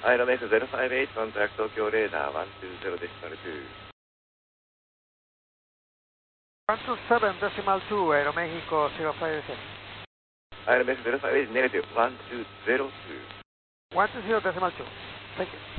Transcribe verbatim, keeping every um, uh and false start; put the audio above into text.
アイロメックゼロファイブエイトコンタクト東京レーダーワンツーゼロデシマルツー。 one two seven decimal two, Aeromexico zero five eight. アイロメックゼロファイブエイトネガティブワンツーゼロツー。 one two zero decimal two. Thank you.